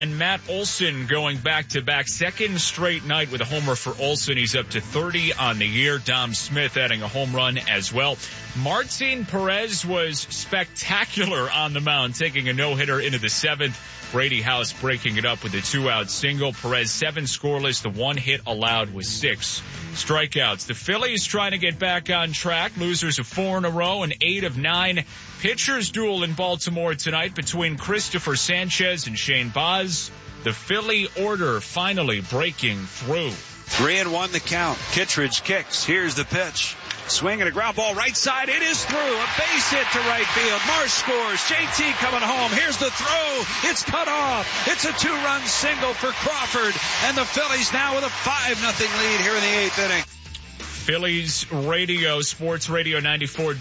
And Matt Olson going back-to-back, second straight night with a homer for Olson. He's up to 30 on the year. Dom Smith adding a home run as well. Martin Perez was spectacular on the mound, taking a no-hitter into the seventh. Brady House breaking it up with a 2-out single. Perez 7 scoreless. The 1 hit allowed was 6 strikeouts. The Phillies trying to get back on track. Losers of 4 in a row and 8 of 9. Pitchers duel in Baltimore tonight between Christopher Sanchez and Shane Baz. The Philly order finally breaking through. 3-1 the count. Kittredge kicks. Here's the pitch. Swing and a ground ball right side. It is through. A base hit to right field. Marsh scores. JT coming home. Here's the throw. It's cut off. It's a 2-run single for Crawford. And the Phillies now with a 5-0 lead here in the 8th inning. Phillies radio, Sports Radio 94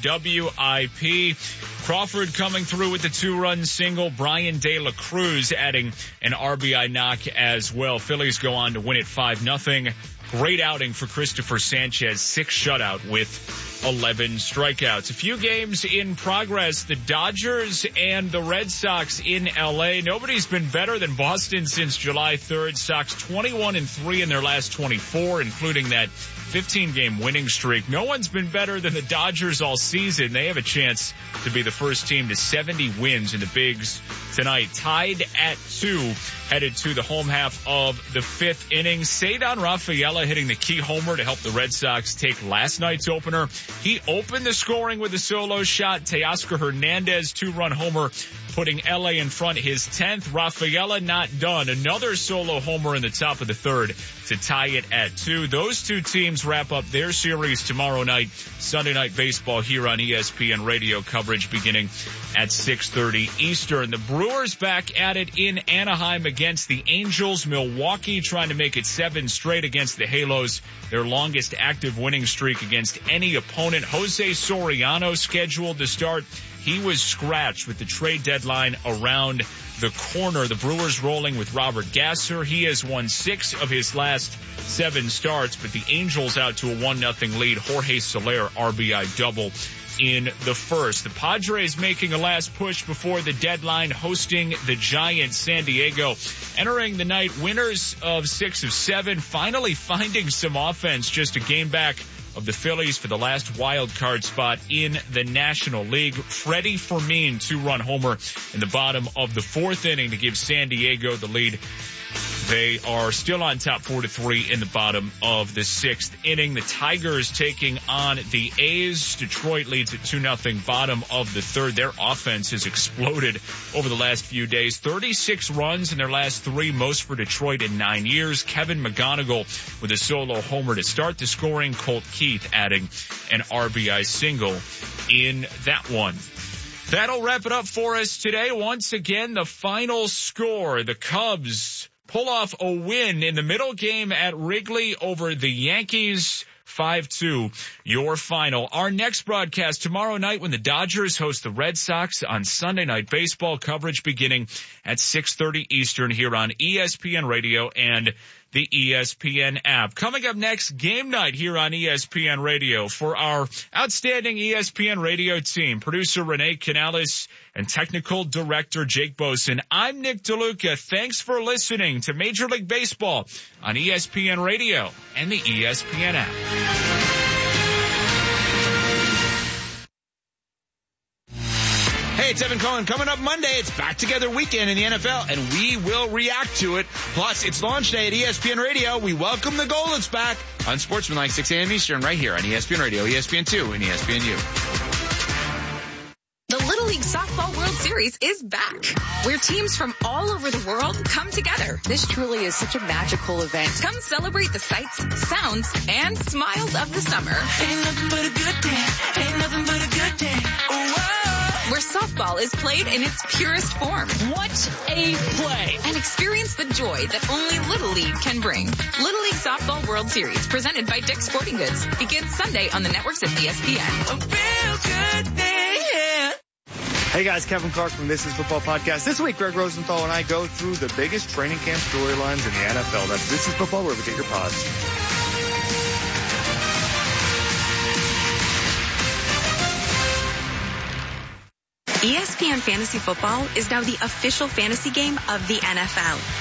WIP. Crawford coming through with the 2-run single. Brian De La Cruz adding an RBI knock as well. Phillies go on to win it 5-0. Great outing for Christopher Sanchez, 6 shutout with 11 strikeouts. A few games in progress. The Dodgers and the Red Sox in L.A. Nobody's been better than Boston since July 3rd. Sox 21-3 in their last 24, including that 15-game winning streak. No one's been better than the Dodgers all season. They have a chance to be the first team to 70 wins in the Bigs tonight. Tied at 2, headed to the home half of the 5th inning. Ceddanne Rafaela hitting the key homer to help the Red Sox take last night's opener. He opened the scoring with a solo shot. Teoscar Hernandez 2-run homer, putting LA in front, his 10th. Rafaela not done. Another solo homer in the top of the 3rd to tie it at 2. Those two teams wrap up their series tomorrow night. Sunday Night Baseball here on ESPN Radio, coverage beginning at 6:30 Eastern. The Brewers back at it in Anaheim against the Angels. Milwaukee trying to make it 7 straight against the Halos, their longest active winning streak against any opponent. Jose Soriano scheduled to start. He was scratched with the trade deadline around the corner. The Brewers rolling with Robert Gasser. He has won 6 of his last 7 starts, but the Angels out to a 1-0 lead. Jorge Soler RBI double in the first. The Padres making a last push before the deadline, hosting the Giants. San Diego entering the night winners of 6 of 7, finally finding some offense, just a game back of the Phillies for the last wild card spot in the National League. Freddie Fermin 2-run homer in the bottom of the 4th inning to give San Diego the lead. They are still on top 4-3 in the bottom of the 6th inning. The Tigers taking on the A's. Detroit leads at 2-0 bottom of the 3rd. Their offense has exploded over the last few days. 36 runs in their last 3, most for Detroit in 9 years. Kevin McGonigal with a solo homer to start the scoring. Colt Keith adding an RBI single in that one. That'll wrap it up for us today. Once again, the final score. The Cubs pull off a win in the middle game at Wrigley over the Yankees. 5-2, your final. Our next broadcast tomorrow night when the Dodgers host the Red Sox on Sunday Night Baseball, coverage beginning at 6:30 Eastern here on ESPN Radio and the ESPN app. Coming up next, game night here on ESPN Radio for our outstanding ESPN Radio team. Producer Renee Canales and technical director Jake Boson. I'm Nick DeLuca. Thanks for listening to Major League Baseball on ESPN Radio and the ESPN app. Hey, it's Evan Cohen. Coming up Monday, it's Back Together Weekend in the NFL, and we will react to it. Plus, it's launch day at ESPN Radio. We welcome the Goldens back on Sportsmanlike 6 a.m. Eastern right here on ESPN Radio, ESPN2, and ESPNU. The Little League Softball World Series is back, where teams from all over the world come together. This truly is such a magical event. Come celebrate the sights, sounds, and smiles of the summer. Ain't nothing but a good day. Ain't nothing but a good day. Where softball is played in its purest form. What a play. And experience the joy that only Little League can bring. Little League Softball World Series, presented by Dick's Sporting Goods, begins Sunday on the networks of ESPN. A real good day, yeah. Hey guys, Kevin Clark from This Is Football Podcast. This week, Greg Rosenthal and I go through the biggest training camp storylines in the NFL. That's This Is Football, wherever you get your pods. ESPN Fantasy Football is now the official fantasy game of the NFL.